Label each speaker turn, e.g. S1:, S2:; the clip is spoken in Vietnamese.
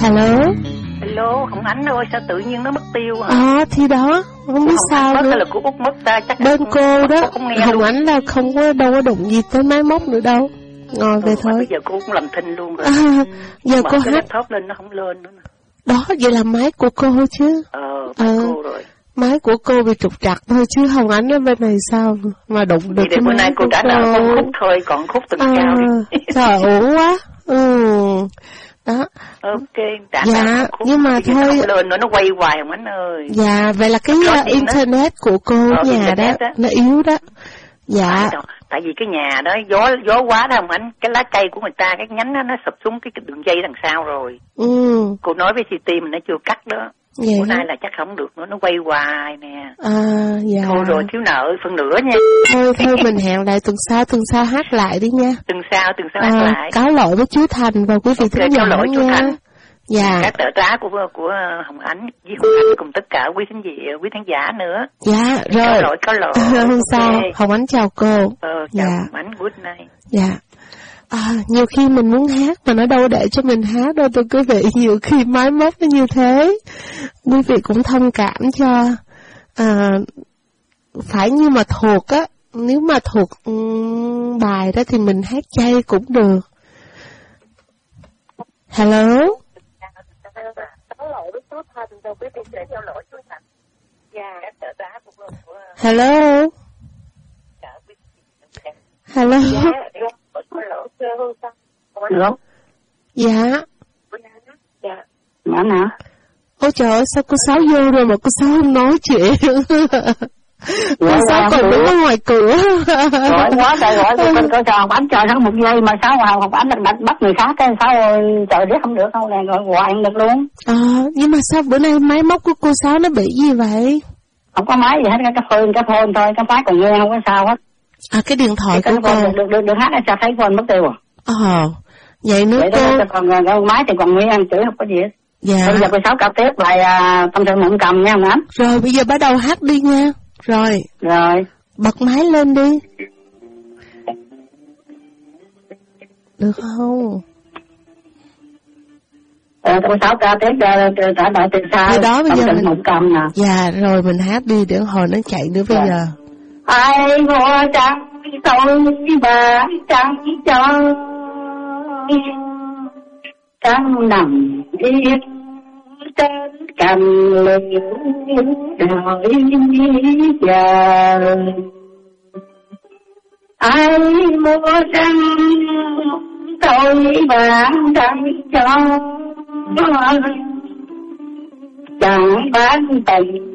S1: Hello.
S2: Hello, Hồng Ánh ơi, sao tự nhiên nó mất tiêu hả?
S1: Thì đó, không biết sao nữa.
S2: Hay là của Út mất ta, chắc
S1: bên cô đó. Hồng Ánh là không có đâu có đụng gì tới máy móc nữa đâu. Ngồi về thôi.
S2: Bây giờ cô cũng làm thinh luôn rồi.
S1: Giờ cô hát
S2: laptop lên nó không lên nữa.
S1: Đó, vậy là máy của cô chứ?
S2: Máy cô rồi.
S1: Máy của cô bị trục trặc thôi chứ Hồng Ánh ở bên này sao mà đụng được cái
S2: máy bữa nay cô trả nợ con khúc thôi, còn khúc từng cao đi.
S1: Trời uổng quá. Đó.
S2: Ok,
S1: dạ, nhưng mà thôi
S2: lên nó quay hoài Hồng Ánh ơi.
S1: Dạ, vậy là cái internet của cô nhà đó nó yếu đó. Dạ.
S2: Tại vì cái nhà đó gió quá đó Hồng Ánh, cái lá cây của người ta, cái nhánh nó sụp xuống cái đường dây đằng sau rồi. Cô nói với CT mình nó chưa cắt đó.
S1: Vậy
S2: bữa nay là chắc không được nữa, nó quay hoài nè.
S1: Dạ.
S2: Thôi rồi, thiếu nợ phần nửa nha.
S1: Thôi mình hẹn lại tuần sau hát lại đi nha.
S2: Tuần sau hát lại.
S1: Cáo lỗi với chú Thành và quý vị thính giả nha.
S2: Chú Thành.
S1: Dạ.
S2: Các tờ trá của Hồng Ánh với Hồng Ánh cùng tất cả quý khán giả nữa.
S1: Dạ, rồi.
S2: Cáo lỗi.
S1: Không sao, Hồng Ánh chào cô.
S2: Chào Hồng Ánh, good night.
S1: Dạ. Nhiều khi mình muốn hát mà nó đâu để cho mình hát đâu thưa quý vị, nhiều khi máy móc nó như thế. Quý vị cũng thông cảm cho. Phải như mà thuộc á, nếu mà thuộc bài đó thì mình hát chay cũng được. Hello. Hello. Hello.
S2: Hello.
S1: Dạ.
S2: Anh hả?
S1: Ôi trời ơi, sao cô Sáu vô rồi mà cô Sáu không nói chuyện? Cô Sáu còn đứng ở ngoài cửa.
S2: Gọi quá trời, gọi tôi chờ Hồng Ánh chờ hắn một giây mà sao Hồng Ánh bắt người khác cái sao chờ riết không được đâu nè, gọi ăn được luôn.
S1: Nhưng mà sao bữa nay máy móc của cô Sáu nó bị gì vậy?
S2: Không có máy gì hết, cái phone thôi, cái máy còn nghe không có sao hết.
S1: Cái điện thoại của cô
S2: được hát sao thấy phone mất tiêu
S1: vậy nữa cô.
S2: Còn máy thì còn nguyên chữ không có gì hết.
S1: Dạ.
S2: Bây giờ cô Sáu cặp tiếp bài tâm sự mộng cầm nha Hồng Ánh.
S1: Rồi bây giờ bắt đầu hát đi nha. Rồi. Bật máy lên đi. Được không?
S2: Cô Sáu ca tiếp trả đợi từ sau.
S1: Thì đó bây giờ mình
S2: mộng cầm nè.
S1: Dạ rồi mình hát đi để hồi nó chạy nữa bây giờ.
S2: Ai mua trắng tôi và trắng cho trắng nằm yên trên cành liễu đợi chờ. Ai mua trắng tôi và trắng cho chẳng bán tình